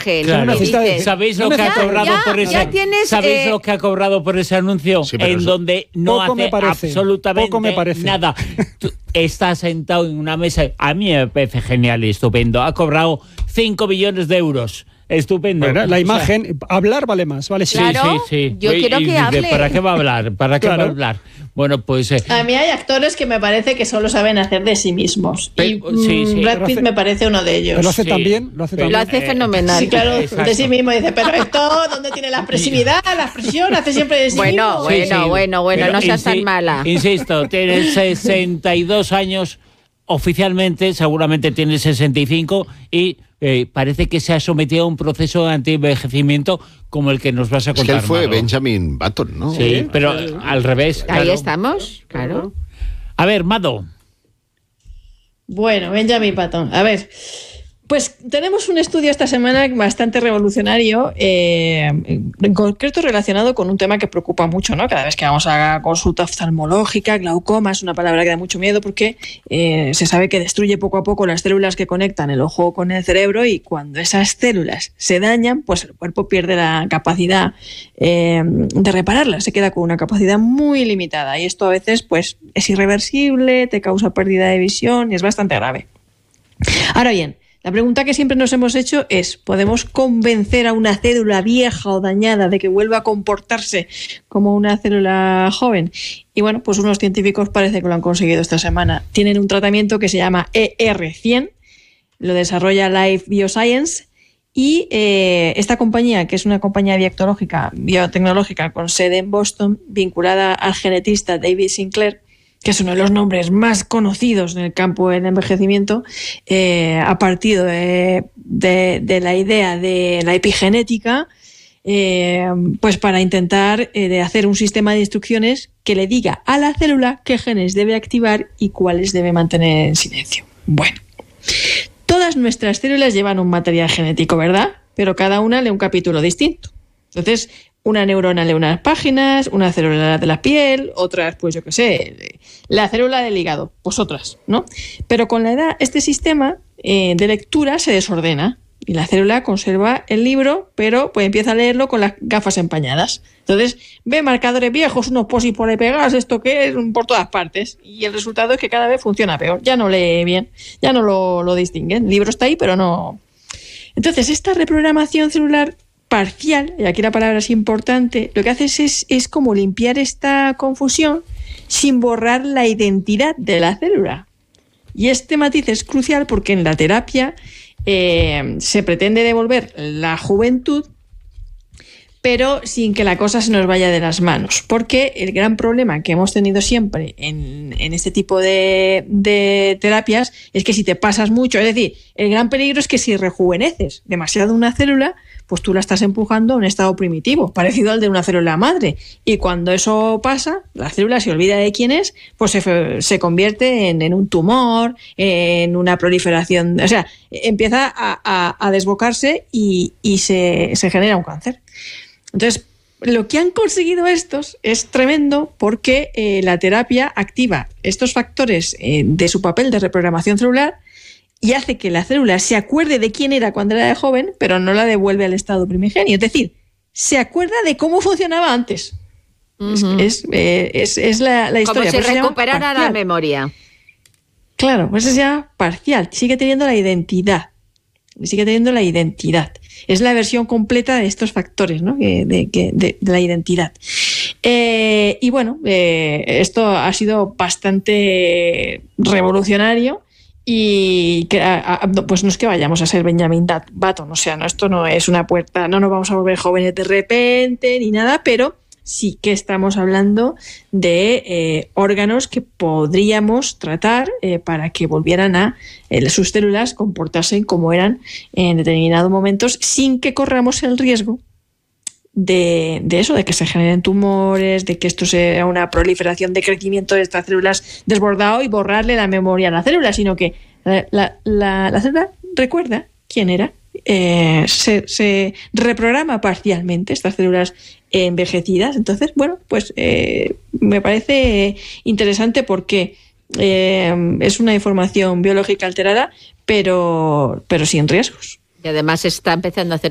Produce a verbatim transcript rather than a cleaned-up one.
imagen. Claro. Dices, ¿Sabéis lo que ha cobrado ya, por ese ya tienes, ¿Sabéis eh, lo que ha cobrado por ese anuncio? Sí, pero en eso- donde no Poco me hace parece, absolutamente poco me parece. nada. Tú estás sentado en una mesa. A mí me parece genial y estupendo. Ha cobrado cinco millones de euros. Estupendo. Bueno, O la sea, imagen, hablar vale más, ¿vale? Sí. Claro. Sí, sí, sí. yo Y- quiero y que dice, hable. ¿para qué va a hablar? ¿Para qué Claro. va a hablar? Bueno, pues... eh, A mí hay actores que me parece que solo saben hacer de sí mismos. Y Pero- sí, sí. mm, Brad Pero Pitt hace- me parece uno de ellos. Pero lo hace Sí. también, lo hace Pero- Lo también. hace Eh, fenomenal. Sí, claro, Exacto. de sí mismo. Dice, pero esto, ¿dónde tiene la expresividad, la expresión? Hace siempre de sí Bueno, mismo. bueno. Sí, sí. bueno, bueno, Pero no seas tan insi- mala. Insisto, tiene sesenta y dos años oficialmente, seguramente tiene sesenta y cinco y eh, parece que se ha sometido a un proceso de antienvejecimiento como el que nos vas a Es que contar. él fue Manolo. Benjamin Button, ¿no? Sí, pero al revés. Ahí claro. estamos, claro. A ver, Mado. Bueno, Benjamin Button. A ver, pues tenemos un estudio esta semana bastante revolucionario, eh, en concreto relacionado con un tema que preocupa mucho, ¿no? Cada vez que vamos a consulta oftalmológica, glaucoma es una palabra que da mucho miedo porque eh, se sabe que destruye poco a poco las células que conectan el ojo con el cerebro y cuando esas células se dañan, pues el cuerpo pierde la capacidad eh, de repararlas, se queda con una capacidad muy limitada y esto a veces pues es irreversible, te causa pérdida de visión y es bastante grave. Ahora bien, la pregunta que siempre nos hemos hecho es, ¿podemos convencer a una célula vieja o dañada de que vuelva a comportarse como una célula joven? Y bueno, pues unos científicos parece que lo han conseguido esta semana. Tienen un tratamiento que se llama E R cien, lo desarrolla Life Bioscience y eh, esta compañía, que es una compañía biotecnológica, biotecnológica con sede en Boston, vinculada al genetista David Sinclair, que es uno de los nombres más conocidos en el campo del envejecimiento, eh, a partir de, de, de la idea de la epigenética, eh, pues para intentar eh, de hacer un sistema de instrucciones que le diga a la célula qué genes debe activar y cuáles debe mantener en silencio. Bueno, todas nuestras células llevan un material genético, ¿verdad? Pero cada una lee un capítulo distinto. Entonces, una neurona lee unas páginas, una célula de la piel, otras, pues yo qué sé, la célula del hígado, pues otras, ¿no? Pero con la edad, este sistema eh, de lectura se desordena y la célula conserva el libro, pero pues empieza a leerlo con las gafas empañadas. Entonces, ve marcadores viejos, unos posis por ahí pegados, esto que es por todas partes. Y el resultado es que cada vez funciona peor. Ya no lee bien, ya no lo, lo distingue. El libro está ahí, pero no. Entonces, esta reprogramación celular parcial, y aquí la palabra es importante, lo que hace es, es como limpiar esta confusión sin borrar la identidad de la célula. Y este matiz es crucial porque en la terapia eh, se pretende devolver la juventud, pero sin que la cosa se nos vaya de las manos. Porque el gran problema que hemos tenido siempre en, en este tipo de, de terapias es que si te pasas mucho, es decir, el gran peligro es que si rejuveneces demasiado una célula, pues tú la estás empujando a un estado primitivo, parecido al de una célula madre. Y cuando eso pasa, la célula se olvida de quién es, pues se, se convierte en, en un tumor, en una proliferación, o sea, empieza a, a, a desbocarse y, y se, se genera un cáncer. Entonces, lo que han conseguido estos es tremendo porque eh, la terapia activa estos factores eh, de su papel de reprogramación celular y hace que la célula se acuerde de quién era cuando era de joven, pero no la devuelve al estado primigenio. Es decir, se acuerda de cómo funcionaba antes. Uh-huh. Es, es, eh, es, es la, la historia. Como si recuperara la memoria. Claro, pues es ya parcial. Sigue teniendo la identidad. Sigue teniendo la identidad. Es la versión completa de estos factores, ¿no? de, de, de, de la identidad. Eh, y bueno, eh, esto ha sido bastante revolucionario y que, a, a, pues no es que vayamos a ser Benjamin Button, o sea, no, esto no es una puerta, no nos vamos a volver jóvenes de repente ni nada, pero sí que estamos hablando de eh, órganos que podríamos tratar eh, para que volvieran a eh, sus células comportarse como eran en determinados momentos sin que corramos el riesgo de, de eso, de que se generen tumores, de que esto sea una proliferación de crecimiento de estas células desbordado y borrarle la memoria a la célula, sino que la, la, la, la célula recuerda quién era. Eh, se, se reprograma parcialmente estas células envejecidas. Entonces, bueno, pues eh, me parece interesante porque eh, es una información biológica alterada, pero, pero sin riesgos. Y además está empezando a hacer